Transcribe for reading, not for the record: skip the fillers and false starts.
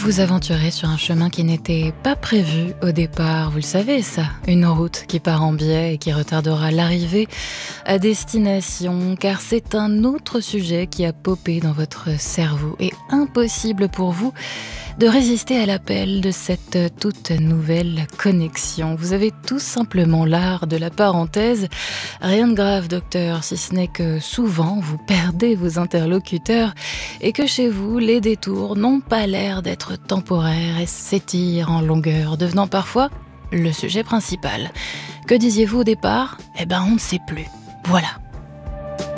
vous aventurez sur un chemin qui n'était pas prévu au départ. Vous le savez ça, une route qui part en biais et qui retardera l'arrivée à destination, car c'est un autre sujet qui a popé dans votre cerveau et impossible pour vous de résister à l'appel de cette toute nouvelle connexion. Vous avez tout simplement l'art de la parenthèse. Rien de grave, docteur, si ce n'est que souvent vous perdez vos interlocuteurs et que chez vous, les détours n'ont pas l'air d'être temporaires et s'étirent en longueur, devenant parfois le sujet principal. Que disiez-vous au départ ? On ne sait plus. Voilà.